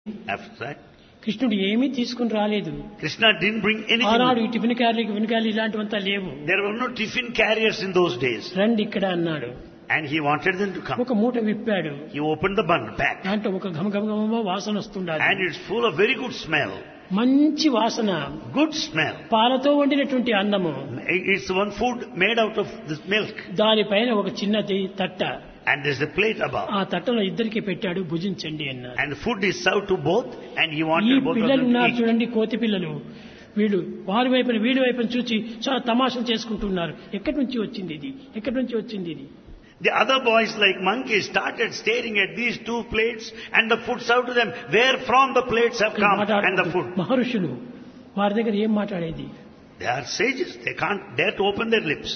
After that, కృష్ణుడు ఏమీ తీసుకుని రాలేదు. Krishna didn't bring anything. ఆనాడు ఈ టిఫిన్ క్యారీలు ఇలాంటివంతా లేవు. There were no tiffin carriers in those days. రండి ఇక్కడ అన్నాడు. And he wanted them to come. ఒక మూట విప్పాడు. He opened the bun back. దాంట్లో ఒక ఘమఘమఘమ వాసన వస్తుండాలి. And it's full of very good smell. మంచి వాసన. Good smell. పాలతో వండినటువంటి అన్నము. It's one food made out of this milk. దానిపైన ఒక చిన్నది తట్ట. And there's a plate above. ఆ తట్టలో ఇద్దరికి పెట్టాడు, భుజించండి అన్నాడు. And the food is served to both, and he ఈ wanted both of పిల్లలు them ఉన్నారు to eat. చూడండి, కోతి పిల్లలు. వీడు వారి వైపున వీడి వైపున చూచి చాలా తమాషలు చేసుకుంటున్నారు. ఎక్కడి నుంచి వచ్చింది ఇది, ఎక్కడి నుంచి వచ్చింది ఇది. The other boys, like monkeys, started staring at these two plates and the food served to them. Where from the plates have come and the food? మహర్షులు వారి దగ్గర ఏం మాట్లాడేది? They are sages. They can't dare to open their lips.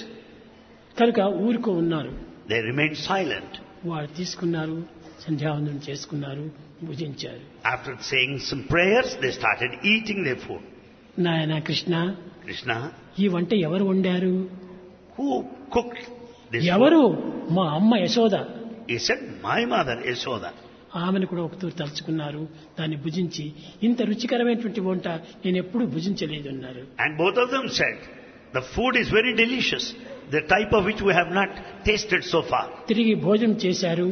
కనుక ఊరుకో ఉన్నారు. They remained silent. వారు తీసుకున్నారు, సంధ్యావందనం చేసుకున్నారు, భుజించారు. After saying some prayers, they started eating their food. నాయన కృష్ణ, Krishna, ఈ వంట ఎవరు వండారు? who cooked this ఎవరు? food? మా అమ్మ Yashoda. He said, my mother, Yashoda. ఆమెను కూడా ఒకతూరు తలుచుకున్నారు. దాన్ని భుజించి, ఇంత రుచికరమైనటువంటి వంట నేను ఎప్పుడూ భుజించలేదు అన్నారు. And both of them said, the food is very delicious, the type of which we have not tasted so far. తిరిగి భోజనం చేశారు.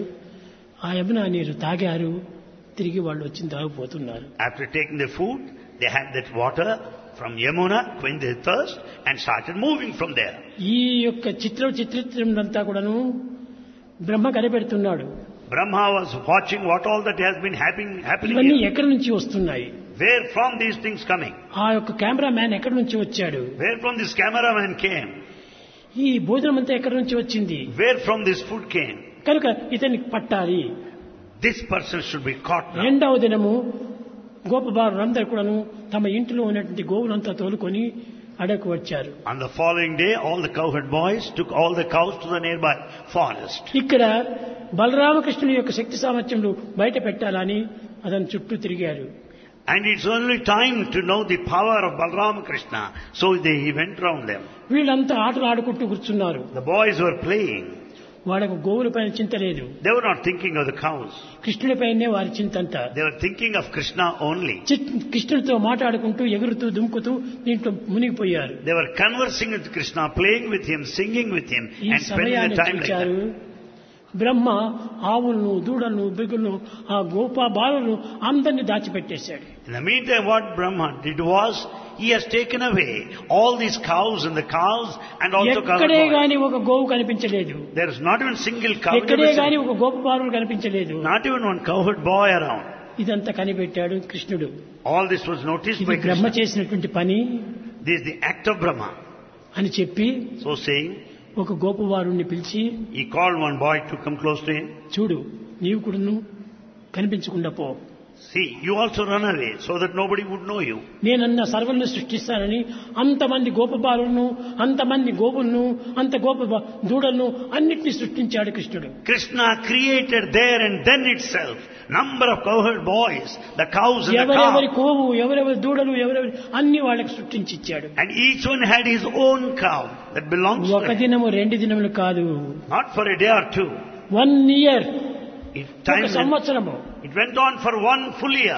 ఆ యమునా నీరు తాగారు. తిరిగి వాళ్ళు వచ్చి తాగిపోతున్నారు. After taking the food, they had that water from Yamuna, quenched their thirst, and started moving from there. ఈ యొక్క చిత్రంతా కూడాను బ్రహ్మ కనిపెడుతున్నాడు. Brahma was watching what all that has been happening ఇవన్నీ here. ఎక్కడి నుంచి వస్తున్నాయి? Where from these things coming? ఆ యొక్క camera man ఎక్కడి నుంచి వచ్చాడు? Where from this cameraman came? ఈ భోజనం అంతా ఎక్కడి నుంచి వచ్చింది? Where from this food came? కనుక ఇతన్ని పట్టాలి. This person should be caught now. రెండవ దినము గోపబాలురందరూ కూడాను తమ ఇంటిలో ఉన్నటువంటి గోవులంతా తోలుకొని అడకు వచ్చారు. On the following day, all the cowherd boys took all the cows to the nearby forest. ఇక్కడ బలరామకృష్ణుని యొక్క శక్తి సామర్థ్యములు బయట పెట్టాలని అతని చుట్టూ తిరిగారు. And it's only time to know the power of Balrama Krishna. So he went round them. వీళ్ళంతా ఆటలు ఆడుకుంటూ కూర్చున్నారు. The boys were playing. వాళ్ళకు గోవుల పైన చింత లేదు. They were not thinking of the cows. కృష్ణుడి పైనే వారి చింతంతా. They were thinking of Krishna only. కృష్ణుడితో మాట్లాడుకుంటూ ఎగురుతూ దుముకుతూ దీంట్లో మునిగిపోయారు. They were conversing with Krishna, playing with him, singing with him, ఈ and spending సమయాన్ని their time like చూచారు. that. బ్రహ్మ ఆవులను, దూడలను, బిగులను, ఆ గోపా బాలులను అందరినీ దాచిపెట్టేశాడు. In the meantime, what Brahma did was, he has taken away all these cows and the calves and also covered ఎక్కడే boys. గాని ఒక గోవు కనిపించలేదు. There is not even single cow. ఎక్కడే గాని ఒక గోప బాలుడు కనిపించలేదు. Not even one cowherd boy around. ఇదంతా కనిపెట్టాడు కృష్ణుడు. All this was noticed ఇది by బ్రహ్మ Krishna. చేసినటువంటి పని This is the act of Brahma. అని చెప్పి So saying, ఒక గోపవారుణ్ణి పిలిచి, he called one boy to come close to him. చూడు, నీవు కూడాను కనిపించకుండా పో. See, you also run away so that nobody would know you. నేనన్న సర్వలను సృష్టిస్తానని అంతమంది గోపబాలులను, అంతమంది గోపులను, అంత దూడలను అన్నిటినీ సృష్టించాడు కృష్ణుడు. Krishna created there and then itself number of cowherd boys, the cows and the ఎవరెవరి calves. కోవు, ఎవరెవరి దూడలు, ఎవరెవరి అన్ని వాళ్ళకి సృష్టించి ఇచ్చాడు. And each one had his own cow that belongs to ఒక him. దినము, 2 దినములు కాదు, Not for a day or two. 1 year, Time ఒక సంవత్సరము. it went on for 1 full year.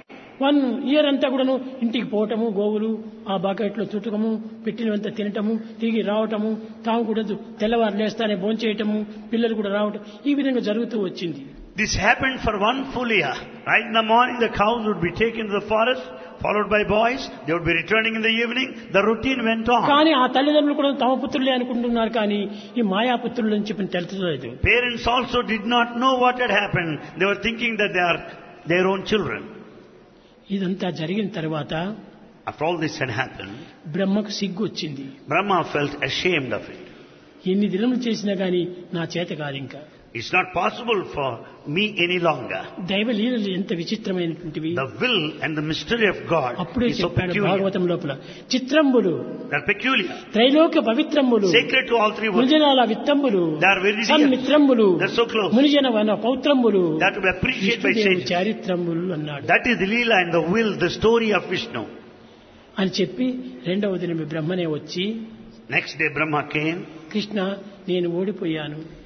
1 year అంతా కూడాను ఇంటికి పోవటము, గోవులు ఆ బకెట్లో చుట్టకము, పెట్టినంత తినటము, తిరిగి రావటము, తాము కూడా తెల్లవారు లేస్తానే భోంచేయటము, పిల్లలు కూడా రావటం, ఈ విధంగా జరుగుతూ వచ్చింది. This happened for 1 full year. Right in the morning, the cows would be taken to the forest, followed by boys. They would be returning in the evening. The routine went on. కానీ ఆ తల్లిదండ్రులు కూడా తమ పుత్రులే అనుకుంటున్నారు, కానీ ఈ మాయాపుత్రులు అని చెప్పి తెలుసలేదు. Parents also did not know what had happened. They were thinking that they are their own children. ఇదంతా జరిగిన తర్వాత After all this had happened, బ్రహ్మకు సిగ్గు వచ్చింది. Brahma felt ashamed of it. ఎన్ని దినములు చేసినా గాని నా చేత కాదు ఇంకా. It's not possible for me any longer. దైవ లీలలు ఎంత విచిత్రమైనటువంటివి. The will and the mystery of God అప్పుడే is so చెప్పాడు peculiar. భాగవతం లోపల, చిత్రంబులు, They are peculiar. Trailokya పవిత్రంబులు, Sacred to all three worlds. మునిజనాల విత్తంబులు, They are very dear. సన్మిత్రంబులు, They are so close. మునిజన వన పౌత్రంబులు, They are to be appreciated by విష్ణుదేవుని sages. చారిత్రంబులు అన్నాడు. That is the Leela and the will, the story of Vishnu. అని చెప్పి 2వ దినం బ్రహ్మనే వచ్చి, Next day Brahma came. Krishna, నేను ఓడిపోయాను,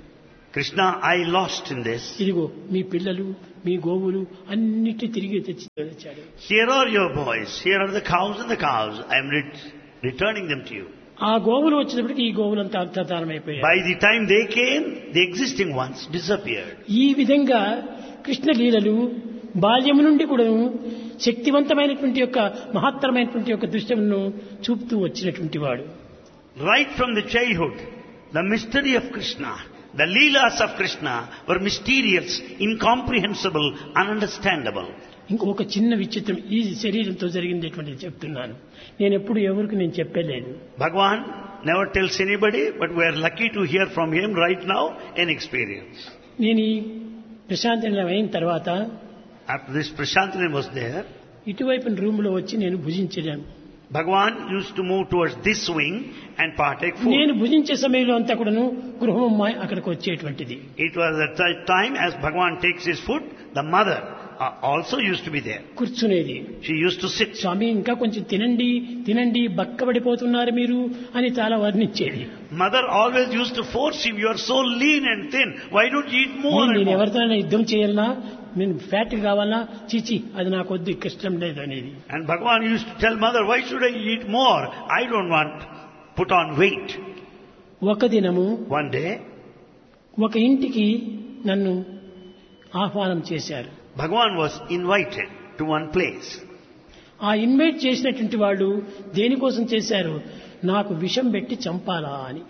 Krishna, I lost in this. ఇదిగో మీ పిల్లలు మీ గోవులు అన్నిటి తిరిగి తెచ్చాడు. Here are your boys. Here are the cows and the cows. I am returning them to you. ఆ గోవులు వచ్చినప్పటికీ ఈ గోవులంతా అంతర్ధానమైపోయాయి. By the time they came, the existing ones disappeared. ఈ విధంగా కృష్ణ లీలలు బాల్యము నుండి కూడా శక్తివంతమైనటువంటి యొక్క మహత్తరమైనటువంటి యొక్క దృశ్యమును చూపుతూ వచ్చినటువంటి వాడు. Right from the childhood, the mystery of Krishna, the leelas of Krishna were mysterious, incomprehensible, ununderstandable. ఇంకొక చిన్న విచిత్రం ఈ శరీరంతో జరిగినటువంటిది చెప్తున్నాను. నేను ఎప్పుడు ఎవరికి నేను చెప్పలేదు. Bhagavan never tells anybody, but we are lucky to hear from him right now an experience. నేను ఈ ప్రశాంతనిలయం అయిన తర్వాత After this Prashantanam was there, ఇటువైపు రూమ్లో వచ్చి నేను భుజించాను. Bhagavan used to move towards this wing and partake food. నేను భుజించే సమయంలో అంతా కూడాను గృహమ్మాయి అక్కడికి వచ్చేటువంటిది. It was at that time as Bhagavan takes his food, the mother also used to be there. కూర్చునేది. She used to sit. స్వామి ఇంకా కొంచెం తినండి తినండి బక్కబడిపోతున్నారు మీరు అని చాలా వర్ణించేది. Mother always used to force him, you are so lean and thin, why don't you eat more and నేను more? ఎవరితో యుద్ధం చేయాలన్నా నేను ఫ్యాట్ కావాలన్నా చీచి అది నాకు వద్దు ఇష్టం లేదు అనేది. And Bhagavan used to tell mother, why should I eat more? I don't want put on weight. ఒక దినము One day, ఒక ఇంటికి నన్ను ఆహ్వానం చేశారు. Bhagavan was invited to one place. ఆ ఇన్వైట్ చేసినటువంటి వాళ్ళు దేనికోసం చేశారు? నాకు విషం పెట్టి చంపాలా అని.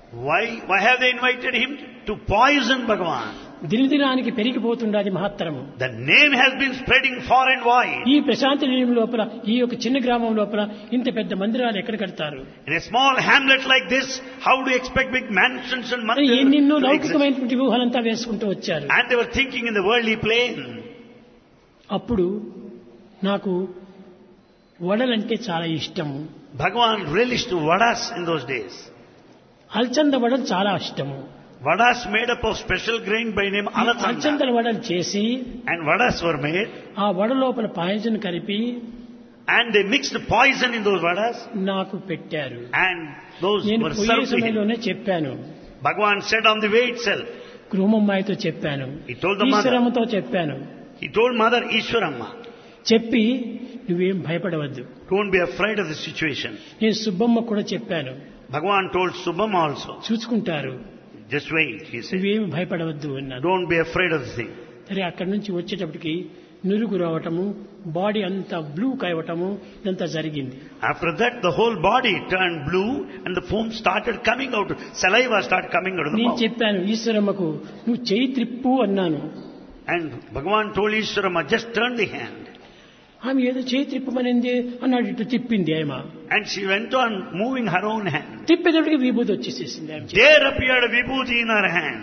Why have they invited him? To poison Bhagavan. దినదినానికి పెరిగిపోతుండాలి మహత్తరము. The name has been spreading far and wide. ఈ ప్రశాంత నిలయం లోపల ఈ యొక్క చిన్న గ్రామం లోపల ఇంత పెద్ద మందిరాలు ఎక్కడ కడతారు? In a small hamlet like this, how do you expect big mansions and mandirs ఎన్నెన్నో to exist? లౌకికమైనటువంటి వ్యూహాలంతా వేసుకుంటూ వచ్చారు. And they were thinking in the worldly plane. అప్పుడు నాకు వడలంటే చాలా ఇష్టము. Bhagavan relished vadas in those days. అల్చంద వడలు చాలా ఇష్టము. Vadas made up of special grain by name Alachanda. అల్చందల వడలు చేసి And vadas were made. ఆ వడ లోపల పాయసం కలిపి And they mixed poison in those vadas. నాకు పెట్టారు. And those నేను were పోయే served to him. సమయంలోనే చెప్పాను. Bhagavan said on the way itself. గృహమ్మాయితో చెప్పాను. He told the mother. ఈశ్వరమ్మతో చెప్పాను. He told Mother Ishwaramma, చెప్పి నువ్వేం భయపడవద్దు. don't be afraid of the situation. నేను సుబ్బమ్మ కూడా చెప్పాను. Bhagavan told Subhamma also, చూసుకుంటారు. just wait, he said. నువ్వేమి భయపడవద్దు అన్నాను. Don't be afraid of the thing. సరే అక్కడి నుంచి వచ్చేటప్పటికి నురుగు రావటము బాడీ అంతా బ్లూ కావటము ఇదంతా జరిగింది. After that, the whole body turned blue and the foam started coming out. Saliva started coming out of the నేను mouth. చెప్పాను ఈశ్వరమ్మకు నువ్వు చేయి త్రిప్పు అన్నాను. And Bhagavan told Ishwaramma, just turn the hand. ఆమె ఏదో చేయి త్రిప్పమనింది అన్నాడు. ఇటు తిప్పింది ఆమె. And she went on moving her own hand. తిప్పేటప్పటికి విభూతి వచ్చేసేసింది ఆమె. There appeared a vibhuti in her hand.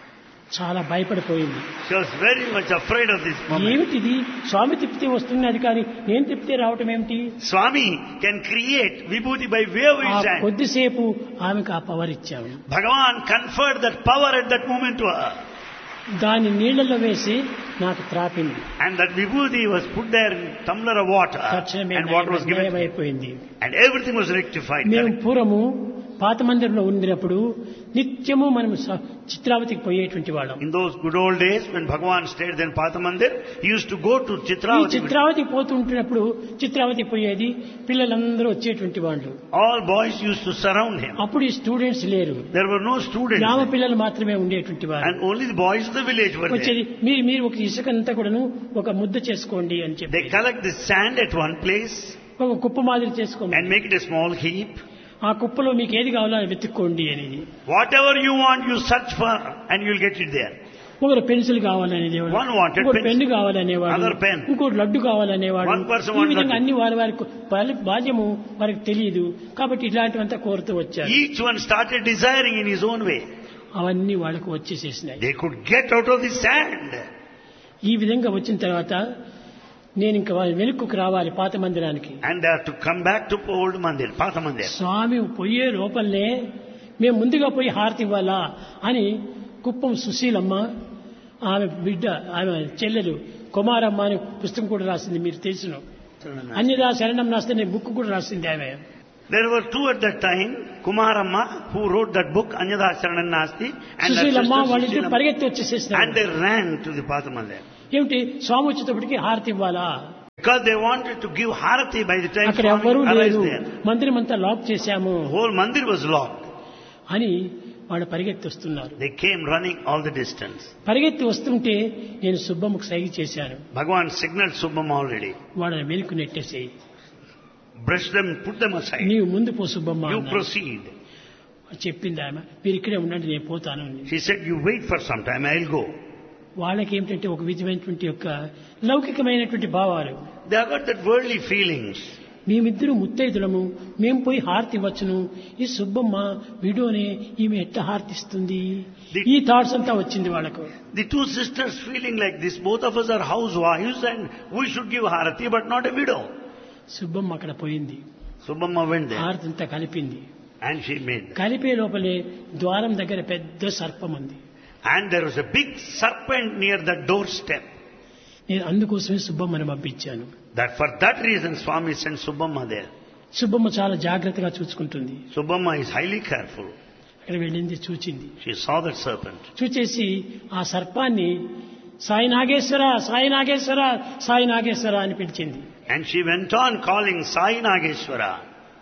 చాలా భయపడిపోయింది. She was very much afraid of this moment. ఏమిటిది స్వామి తిప్పితే వస్తున్నది కానీ నేను తిప్పితే రావటం ఏమిటి? Swami can create vibhuti by way of ఆ his hand. కొద్దిసేపు ఆమెకు ఆ పవర్ ఇచ్చాము. Bhagavan conferred that power at that moment to her. దాన్ని నీళ్లలో వేసి నాకు త్రాపింది. And that vibhuti was put there in a tumbler of water. తక్షణమే And water was given. అయిపోయింది. And everything was rectified. మేము Correct. పూర్వము పాత మందిరంలో ఉండినప్పుడు నిత్యము మనం చిత్రావతికి పోయేటువంటి వాళ్ళం. In those good old days when Bhagavan stayed there in Pathamandir, he used to go to ఈ Chitravati. చిత్రావతికి పోతుంటున్నప్పుడు చిత్రావతికి పోయేది పిల్లలందరూ వచ్చేటువంటి వాళ్ళు. All boys used to surround him. అప్పుడు ఈ స్టూడెంట్స్ లేరు. There were no students. గ్రామ there. పిల్లలు మాత్రమే ఉండేటువంటి వారు. And only the boys of the village were వచ్చేది there. మీరు ఒక ఇసుకంతా కూడాను ఒక ముద్ద చేసుకోండి అని చెప్పి They collect the sand at one place ఒక కుప్ప మాదిరి చేసుకోండి. and make it a small heap. ఆ కుప్పలో మీకు ఏది కావాలో అది వెతుక్కోండి అనేది. Whatever you want, you search for and you'll get it there. ఒకరు పెన్సిల్ కావాలనేది, One wanted ఇంకోటి pencil. Pen కావాలనేవాడు, Other pen. ఇంకోటి లడ్డు కావాలనేవాడు. One person ఈ wanted విధంగా laddu. అన్ని వారి బాల్యము వారికి తెలియదు కాబట్టి ఇలాంటివంతా కోరుతూ వచ్చారు. Each one started desiring in his own way. అవన్నీ వాళ్ళకు వచ్చేసేసినాయి. They could get out of the sand. ఈ విధంగా వచ్చిన తర్వాత నేను ఇంకా వెనుకకు రావాలి పాత మందిరానికి. And they have to come back to old Mandir, Patha Mandir. స్వామి పోయే లోపలనే మేము ముందుగా పోయి హారతి ఇవ్వాలా అని కుప్పం సుశీలమ్మ ఆమె బిడ్డ ఆమె చెల్లెలు కుమారమ్మ అని పుస్తకం కూడా రాసింది. మీరు తెలుసును అన్నిదా శరణం రాస్తే బుక్ కూడా రాసింది ఆమె. There were two at that time, Kumaramma, who wrote that book, Anyadacharanam Nasti, and her Susheelamma sister వాళ్ళిద్దరు Sushilama. పరిగెత్తి And వచ్చేసేసినారు. they ran to the Pathamandir. ఏమిటి స్వామి వచ్చేటప్పటికి హారతి ఇవ్వాలా? Because they wanted to give Harati by the time అక్కడ Swami ఎవ్వరూ లేదు, arrived there. మందిరం అంతా లాక్ చేశాము The whole mandir was locked. అని వాళ్ళు పరిగెత్తి వస్తున్నారు. They came running all the distance. పరిగెత్తి వస్తుంటే నేను సుబ్బమ్మకు సైగ చేశాను. Bhagavan signaled Subbamma already. వాళ్ళని వెనుక నెట్టేసేయి, Brush them, put them aside. నీవు ముందు పో సుబ్బమ్మ You అన్నాడు. proceed. చెప్పింది ఆమె, మీరు ఇక్కడే ఉండండి నేను పోతాను అని. She said, you wait for some time, I'll go. వాళ్ళకి ఏమిటంటే ఒక విధమైనటువంటి యొక్క లౌకికమైనటువంటి భావాలు. They have got that worldly feelings. మేమిద్దరు ముత్తైదులము, మేము పోయి హారతి ఇవ్వచ్చును, ఈ సుబ్బమ్మ విడోనే ఈమె ఎట్లా హారతిస్తుంది, ఈ థాట్స్ అంతా వచ్చింది వాళ్ళకు. The two sisters feeling like this, both of us are housewives and we should give Harati but not a widow. Subbamma అక్కడ పోయింది, Subbamma went there హారతి అంతా కలిపింది. and she made. కలిపే లోపలే ద్వారం దగ్గర పెద్ద సర్పం ఉంది. And there was a big serpent near the doorstep. నేను అందుకోసమే సుబ్బమ్మని పంపించాను. That for that reason Swami sent Subbamma there. Subbamma చాలా జాగ్రత్తగా చూసుకుంటుంది. Subbamma is highly careful. అక్కడ వెళ్ళింది, చూచింది. She saw that serpent. చూచేసి ఆ సర్పాన్ని సాయి నాగేశ్వర, సాయి నాగేశ్వర, సాయి నాగేశ్వర అని పిలిచింది. And she went on calling Sai Nageshwara.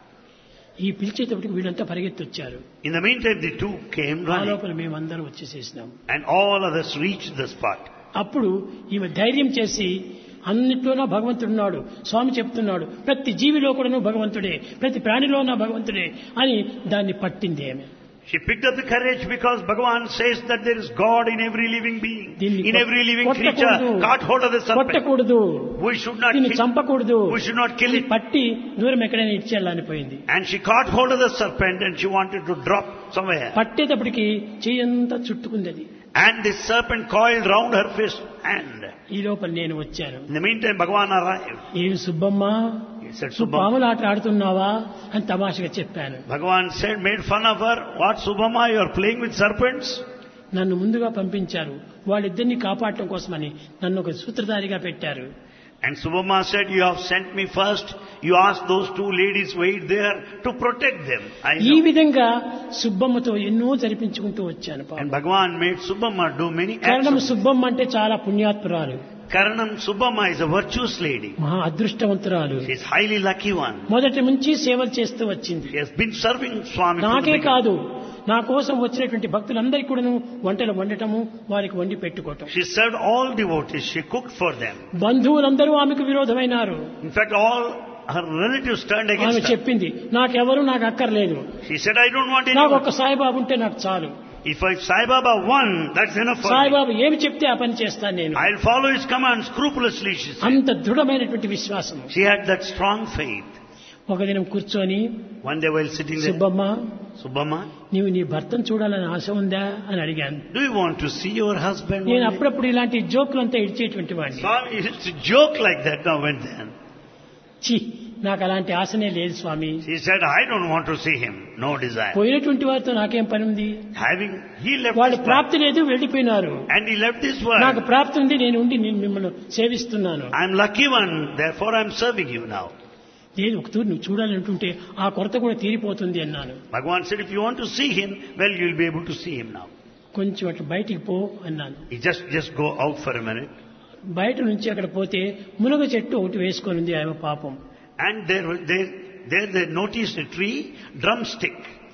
ఈ పిలిచేటప్పటికి వీళ్ళంతా పరిగెత్తి వచ్చారు. In the meantime the two came ఆ running లోపల మేమందరం వచ్చేసేసినాం. and all others reached the spot. అప్పుడు ఈమె ధైర్యం చేసి, అన్నిట్లోనా భగవంతుడున్నాడు, స్వామి చెప్తున్నాడు, ప్రతి జీవిలో కూడాను భగవంతుడే, ప్రతి ప్రాణిలోనా భగవంతుడే అని దాన్ని పట్టింది ఆమె. She picked up the courage because Bhagavan says that there is God in every living being, in every living creature. Caught hold of the serpent. కొట్టకూడదు, We should not దీన్ని kill, చంపకూడదు, we should not kill ఇది it. పట్టి దూరం ఎక్కడైనా ఇచ్చేయాలని పోయింది. And she caught hold of the serpent and she wanted to drop somewhere. పట్టేటప్పటికి చెయ్యంతా చుట్టుకుంది అది. And the serpent coiled round her fist hand. ఈ లోపల నేను వచ్చాను. In the meantime Bhagavan arrived. ఏం సుబ్బమ్మ, He said, నువ్వు Subbamma. పాముల ఆట ఆడుతున్నావా అని తమాషగా చెప్పాను. Bhagavan said, made fun of her. What, Subbamma, you are playing with serpents? నన్ను ముందుగా పంపించారు, వాళ్ళిద్దరిని కాపాడటం కోసమని నన్ను ఒక సూత్రధారిగా పెట్టారు. And Subbamma said, you have sent me first. You asked those two ladies wait there to protect them. I ఈ know. విధంగా సుబ్బమ్మతో ఎన్నో జరిపించుకుంటూ వచ్చాను. And Bhagavan made Subbamma do many కారణం acts. సుబ్బమ్మ అంటే చాలా పుణ్యాత్పురాలు, Karanam Subbamma is a virtuous lady. మహా అదృష్టవంతురాలు. She is highly lucky one. మొదటి నుంచి సేవలు చేస్తూ వచ్చింది. She has been serving Swami from the నాకే beginning. కాదు, నా కోసం వచ్చినటువంటి భక్తులందరికీ కూడాను వంటలు వండటము, వారికి వండి పెట్టుకోవటం. She served all devotees. She cooked for them. బంధువులందరూ ఆమెకు విరోధమైనారు. In fact, all her relatives turned ఆమె against her. చెప్పింది, నాకెవరు నాకు అక్కర్లేదు, She said, I don't want నాకు anyone. ఒక సాయిబాబు ఉంటే నాకు చాలు. If I Sai Baba won, that's enough for me. Saibaba ఏమి చెప్తే ఆ పని చేస్తాను నేను. I'll follow his command scrupulously, she said. అంత దృఢమైనటువంటి విశ్వాసం. She had that strong faith. ఒక దినం కూర్చొని, One day while sitting there, Subbamma, Subbamma, నీవు నీ భర్తను చూడాలని ఆశ ఉందా అని అడిగాను. do you want to see your husband? నేను one day? అప్పుడప్పుడు ఇలాంటి జోకులంతా ఇడిచేటువంటి వాడిని. Swami used to joke like that now and then. ఛీ, నాకు అలాంటి ఆశనే లేదు స్వామి. She said, I don't want to see him. No desire. పోయినటువంటి వారితో నాకేం పని ఉంది, He left వాళ్ళు this world. ప్రాప్తి లేదు, వెళ్ళిపోయినారు. And he left this నాకు world. ప్రాప్తి ఉంది, నేను ఉండి నేను మిమ్మల్ని సేవిస్తున్నాను. I'm lucky one, therefore I'm serving you now. లేదు, ఒక తూరు నువ్వు చూడాలంటుంటే ఆ కొరత కూడా తీరిపోతుంది అన్నాను. Bhagavan said, if you want to see him, well, you'll be able to see him now. కొంచెం అట్లా బయటికి పో అన్నాను. He just go out for a minute. బయట నుంచి అక్కడ పోతే మునగ చెట్టు ఒకటి వేసుకొని ఉంది ఆమె పాపం. And there they noticed a tree, drumstick.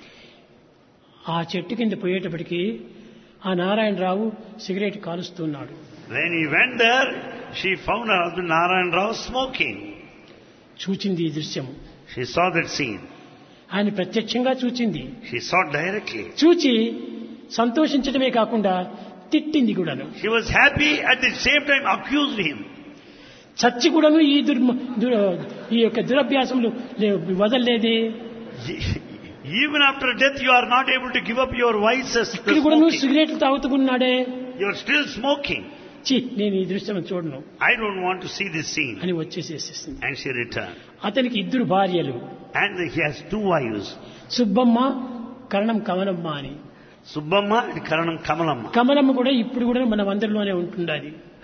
ఆ చెట్టు కింద పోయేటప్పటికి ఆ Narayana Rao cigarette కాలుస్తున్నాడు. When he went there, she found her husband Narayan Rao smoking. చూచింది ఈ దృశ్యం. She saw that scene. ఆయన ప్రత్యక్షంగా చూచింది. She saw directly. చూచి సంతోషించడమే కాకుండా తిట్టింది కూడాను. She was happy, at the same time accused him. చచ్చి కూడాను ఈ యొక్క దురభ్యాసములు వదలలేదే. Even after death, you are not able to give up your vices. to ఇక్కడ కూడాను smoking. సిగరెట్లు తాగుతున్నాడే. You are still smoking. చి, నేను ఈ దృశ్యం చూడను I don't want to see this scene. అని వచ్చేసేసింది. And she returned. అతనికి ఇద్దరు భార్యలు, And he has two wives. Subbamma, కరణం కమలమ్మ అని. Subbamma and Karanam Kamalamma. Kamalamma కూడా ఇప్పుడు కూడా మన అందరిలోనే ఉంటుండాలి.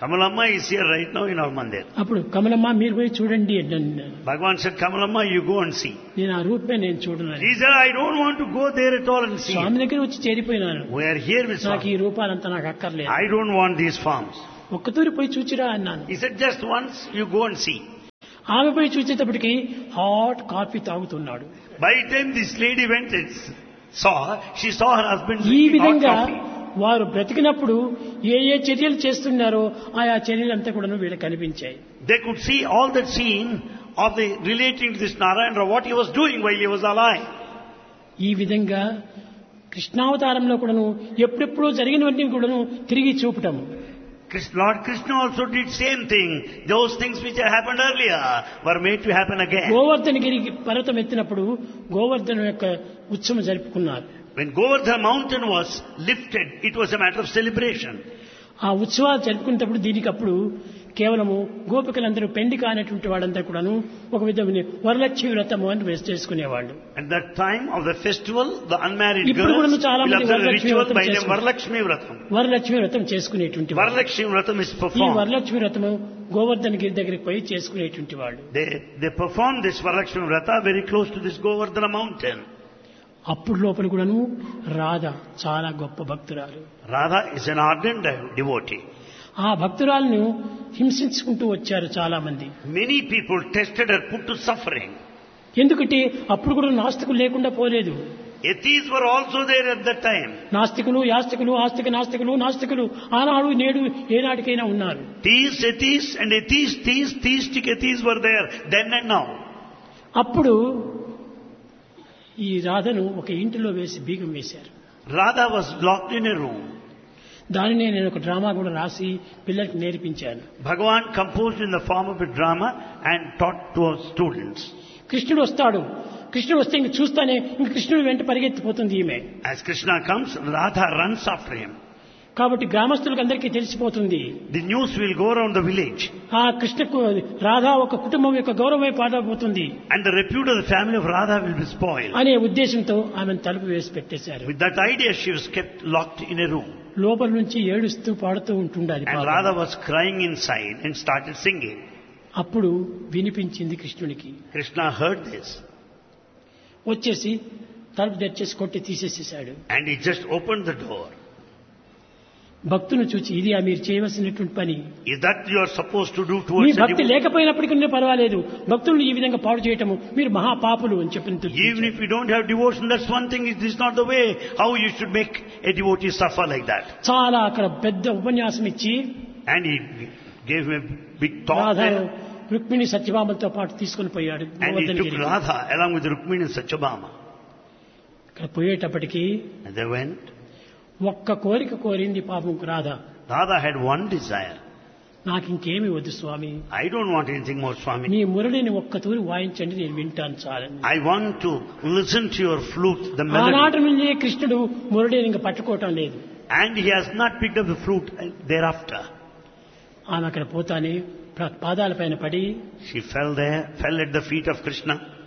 Kamalamma is here right now in our mandir. అప్పుడు కమలమ్మ మీరు పోయి చూడండి అన్నాను. Bhagavan said, Kamalamma, you go and see. నేను ఆ రూపమే నేను చూడను. He said, I don't want to go there at all and see. స్వామి దగ్గర వచ్చి చేరిపోయినాను. We are here with నాకు ఈ Swami. రూపాలంతా నాకు అక్కర్లేదు. I don't want these forms. ఒక్కతూరి పోయి చూచిరా అన్నాను. He said, just once you go and see. ఆమె పోయి చూసేటప్పటికి హాట్ కాఫీ తాగుతున్నాడు. By the time this lady went and she saw her husband ఈ drinking hot విధంగా coffee. వారు బ్రతికినప్పుడు ఏ ఏ చర్యలు చేస్తున్నారో ఆయా చర్యలంతా కూడా వీళ్ళకి కనిపించాయి. They could see all that scene of the relating to this Narayana, what he was doing while he was alive. ఈ విధంగా కృష్ణావతారంలో కూడాను ఎప్పుడెప్పుడో జరిగినవన్నీ కూడాను తిరిగి చూపటము. Lord Krishna also did same thing. Those things which had happened earlier were made to happen again. Govardhanagiri పర్వతం ఎత్తినప్పుడు గోవర్ధన యొక్క ఉత్సవం జరుపుకున్నారు. When Govardhana mountain was lifted, it was a matter of celebration. ఆ ఉత్సవాలు జరుపుకునేటప్పుడు దీనికి అప్పుడు కేవలము గోపికలందరూ పెండి కానటువంటి వాళ్ళంతా కూడాను ఒక విధమైన వరలక్ష్మి వ్రతము అని చేసుకునేవాళ్ళు. At that time of the festival, the unmarried ఇప్పుడు girls కూడా చాలా will మంది observe a వరలక్ష్మి ritual వ్రతం by name చేసుకుంటారు. Varalakshmi Vratam. వరలక్ష్మి వ్రతం చేసుకునేటువంటి వాళ్ళు. Varalakshmi Vratam is ఈ performed. వరలక్ష్మి వ్రతము గోవర్ధనగిరి దగ్గరికి పోయి చేసుకునేటువంటి వాళ్ళు. They perform this Varalakshmi Vrata very close to this Govardhana mountain. అప్పుడు లోపల కూడాను రాధ చాలా గొప్ప భక్తురాలు. Radha is an ardent devotee. ఆ భక్తురాలను హింసించుకుంటూ వచ్చారు చాలా మంది. Many people tested her, put to suffering. ఎందుకంటే అప్పుడు కూడా నాస్తికులు లేకుండా పోలేదు. Atheists were also there at that time. నాస్తికులు యాస్తికులు ఆస్తిక నాస్తికులు నాస్తికులు ఆనాడు నేడు ఏనాటికైనా ఉన్నారు. Theists, atheists and theistic atheists were there then and now. అప్పుడు ఈ రాధను ఒక ఇంటిలో వేసి బీగం వేశారు. Radha was locked in a room. దానినే నేను ఒక డ్రామా కూడా రాసి పిల్లలకు నేర్పించాను. Bhagavan composed in the form of a drama and taught to our students. కృష్ణుడు వస్తాడు. కృష్ణుడు వస్తే ఇంక చూస్తానే ఇంక కృష్ణుడు వెంట పరిగెత్తిపోతుంది ఈమె. As Krishna comes, Radha runs after him. కాబట్టి గ్రామస్తులకు అందరికీ తెలిసిపోతుంది. The news will go around the village. ఆ కృష్ణకు రాధా ఒక కుటుంబం యొక్క గౌరవమే పాడైపోతుంది And the repute of the family of Radha will be spoiled. అనే ఉద్దేశంతో ఆమెను తలుపు వేసి పెట్టేశారు. With that idea, she was kept locked in a room. లోపల నుంచి ఏడుస్తూ పాడుతూ ఉంటుండాలి. And Radha was crying inside and started singing. అప్పుడు వినిపించింది కృష్ణునికి. Krishna heard this. వచ్చేసి తలుపు తెచ్చేసి కొట్టి తీసేసేసాడు. And he just opened the door. భక్తును చూచి ఇది మీరు చేయవలసినటువంటి పని. Is that you are supposed to do me towards a భక్తి devotee? లేకపోయినప్పటికీ పర్వాలేదు, భక్తులను ఈ విధంగా పాడు చేయటము మీరు మహాపాపులు అని చెప్పిన. Even if you don't have devotion, that's one thing. It is not the way how you should make a devotee suffer like that. చాలా అక్కడ పెద్ద ఉపన్యాసం ఇచ్చి And he gave him a big talk Radha there. Rukmini సత్యభామలతో పాటు తీసుకుని పోయాడు. And he took Radha along with Rukmini and Satyabhama. ఇక్కడ పోయేటప్పటికి And they went. ఒక్క కోరిక కోరింది పాపం Radha. Radha had one desire. నాకు ఇంకేమి వద్దు స్వామి, I don't want anything more, Swami. మీ మురళిని ఒక్క తూరి వాయించండి, నేను వింటాను చాలని. I want to listen to your flute, the ఆనాటి melody. నుండి కృష్ణుడు మురళిని ఇంకా పట్టుకోవటం లేదు. And he has not picked up the flute thereafter. ఆమె అక్కడ పోతానే పాదాల పైన పడి She fell at the feet of Krishna.